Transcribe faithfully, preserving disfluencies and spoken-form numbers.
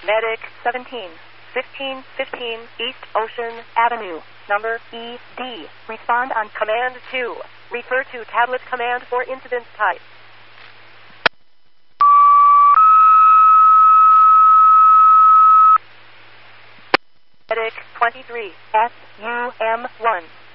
Medic seventeen fifteen fifteen East Ocean Avenue, number E D. Respond on Command two. Refer to tablet command for incident type. Medic twenty-three S U M one.